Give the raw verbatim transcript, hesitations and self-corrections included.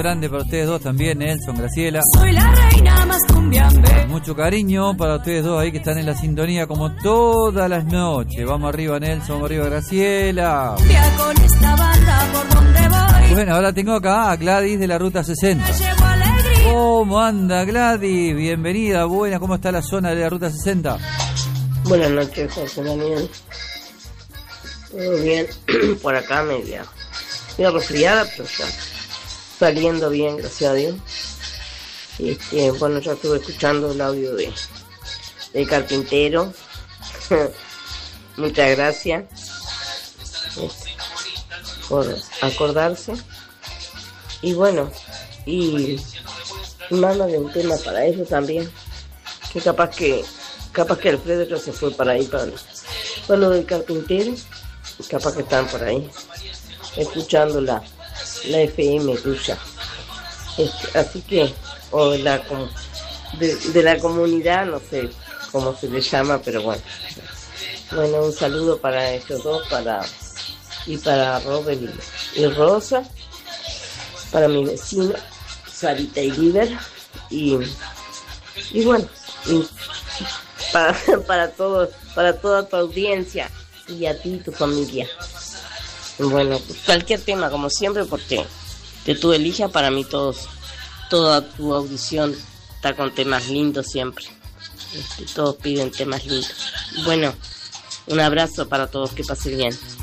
Grande para ustedes dos también, Nelson, Graciela. Soy la reina más cumbiambe. Mucho cariño para ustedes dos ahí que están en la sintonía como todas las noches. Vamos arriba, Nelson, vamos arriba, Graciela. Con esta banda por donde voy. Bueno, ahora tengo acá a Gladys de la Ruta sesenta. ¿Cómo anda, Gladys? Bienvenida, buena. ¿Cómo está la zona de la Ruta sesenta? Buenas noches, José Daniel. Todo bien. Por acá media, media resfriada, pero ya saliendo bien, gracias a Dios. Este, bueno, ya estuve escuchando el audio de del carpintero. Muchas gracias este, por acordarse. Y bueno, y, y mándame un tema para eso también. Que capaz que capaz que Alfredo ya se fue para ahí, para, para lo del carpintero. Capaz que están por ahí escuchando la, la F M tuya. Este, así que, o la de, de la comunidad, no sé cómo se le llama, pero bueno. Bueno, un saludo para ellos dos, para y para Robert y, y Rosa, para mi vecina, Sarita y Liber, y, y bueno, y para, para todos, para toda tu audiencia. Y a ti y tu familia. Bueno, cualquier tema como siempre, porque que tú elijas, para mí todos, toda tu audición está con temas lindos siempre. Este, todos piden temas lindos. Bueno, un abrazo para todos, que pasen bien.